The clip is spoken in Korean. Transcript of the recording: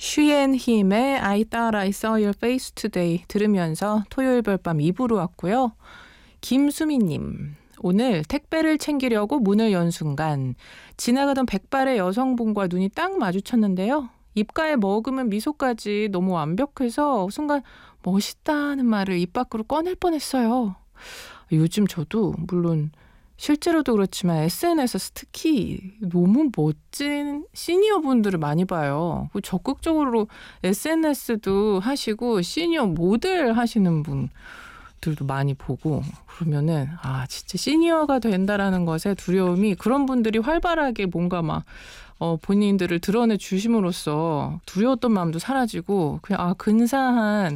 쉬앤힘의 I thought I saw your face today 들으면서 토요일 별밤 2부로 왔고요. 김수미님, 오늘 택배를 챙기려고 문을 연 순간 지나가던 백발의 여성분과 눈이 딱 마주쳤는데요. 입가에 머금은 미소까지 너무 완벽해서 순간 멋있다는 말을 입 밖으로 꺼낼 뻔했어요. 요즘 저도 물론 실제로도 그렇지만 SNS에서 특히 너무 멋진 시니어분들을 많이 봐요. 적극적으로 SNS도 하시고 시니어 모델 하시는 분들도 많이 보고 그러면은 진짜 시니어가 된다라는 것에 두려움이 그런 분들이 활발하게 뭔가 막 본인들을 드러내 주심으로써 두려웠던 마음도 사라지고 그냥 근사한